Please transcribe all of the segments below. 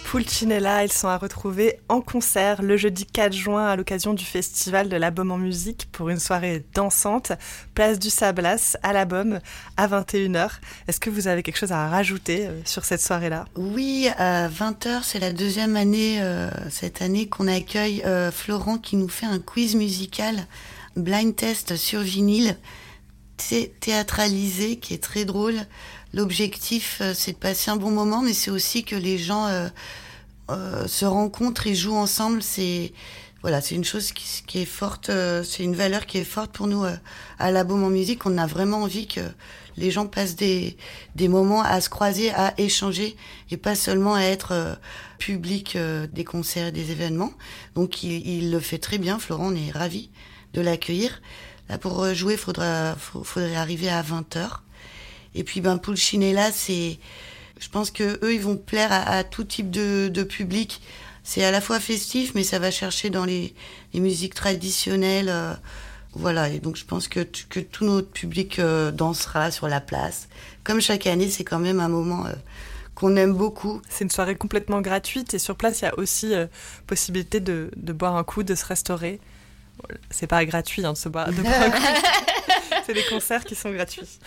Pulcinella, ils sont à retrouver en concert le jeudi 4 juin à l'occasion du festival de La Baume en musique pour une soirée dansante, place du Sablas à La Baume à 21h. Est-ce que vous avez quelque chose à rajouter sur cette soirée-là ? Oui, à 20h, c'est la deuxième année cette année qu'on accueille Florent qui nous fait un quiz musical blind test sur vinyle théâtralisé qui est très drôle. L'objectif, c'est de passer un bon moment, mais c'est aussi que les gens se rencontrent et jouent ensemble. C'est une chose qui est forte, c'est une valeur qui est forte pour nous à La Baume en musique. On a vraiment envie que les gens passent des moments à se croiser, à échanger, et pas seulement à être public des concerts, des événements. Donc il le fait très bien, Florent, on est ravis de l'accueillir. Là, pour jouer, faudrait arriver à 20h. Et puis, Pulcinella, je pense que eux, ils vont plaire à tout type de public. C'est à la fois festif, mais ça va chercher dans les musiques traditionnelles. Voilà. Et donc, je pense que tout notre public dansera sur la place. Comme chaque année, c'est quand même un moment qu'on aime beaucoup. C'est une soirée complètement gratuite et sur place, il y a aussi possibilité de boire un coup, de se restaurer. C'est pas gratuit de boire un coup. C'est des concerts qui sont gratuits.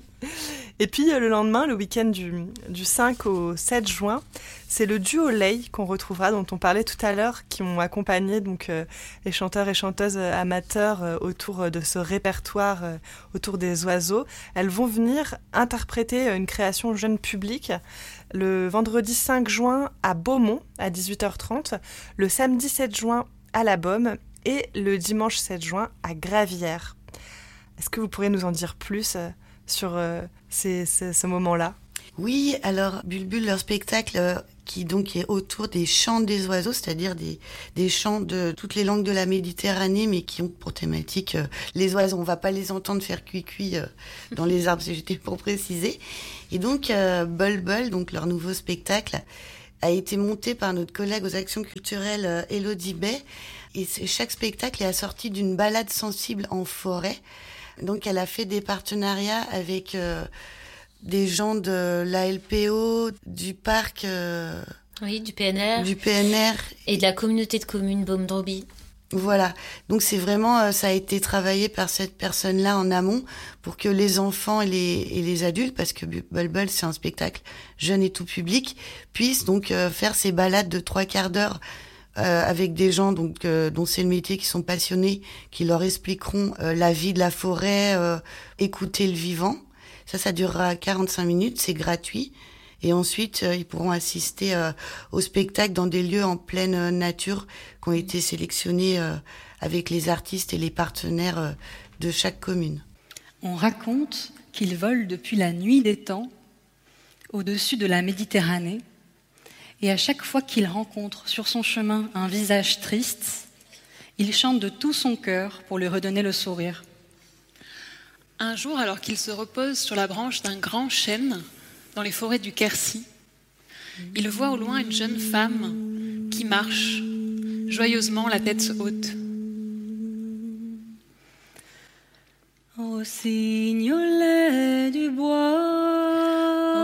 Et puis le lendemain, le week-end du 5 au 7 juin, c'est le duo Lay qu'on retrouvera, dont on parlait tout à l'heure, qui ont accompagné donc les chanteurs et chanteuses amateurs autour de ce répertoire autour des oiseaux. Elles vont venir interpréter une création jeune public le vendredi 5 juin à Beaumont à 18h30, le samedi 7 juin à La Baume et le dimanche 7 juin à Gravières. Est-ce que vous pourriez nous en dire plus sur ce moment-là ? Oui, alors Bulbul, leur spectacle qui donc est autour des chants des oiseaux, c'est-à-dire des chants de toutes les langues de la Méditerranée, mais qui ont pour thématique les oiseaux. On va pas les entendre faire cuit-cuit dans les arbres, c'était pour préciser. Et donc Bulbul, donc leur nouveau spectacle, a été monté par notre collègue aux actions culturelles Élodie Bay. Et chaque spectacle est assorti d'une balade sensible en forêt. Donc elle a fait des partenariats avec des gens de la LPO, du parc... oui, du PNR. Du PNR. Et de la communauté de communes Baume-Droby. Voilà. Donc c'est vraiment... ça a été travaillé par cette personne-là en amont pour que les enfants et les adultes, parce que Bulbul, c'est un spectacle jeune et tout public, puissent donc faire ces balades de 3/4 d'heure avec des gens donc dont c'est le métier, qui sont passionnés, qui leur expliqueront la vie de la forêt, écouter le vivant. Ça durera 45 minutes, c'est gratuit. Et ensuite, ils pourront assister au spectacle dans des lieux en pleine nature qui ont été sélectionnés avec les artistes et les partenaires de chaque commune. On raconte qu'ils volent depuis la nuit des temps au-dessus de la Méditerranée. Et à chaque fois qu'il rencontre sur son chemin un visage triste, il chante de tout son cœur pour lui redonner le sourire. Un jour, alors qu'il se repose sur la branche d'un grand chêne dans les forêts du Quercy, il voit au loin une jeune femme qui marche joyeusement, la tête haute. Au signolet du bois,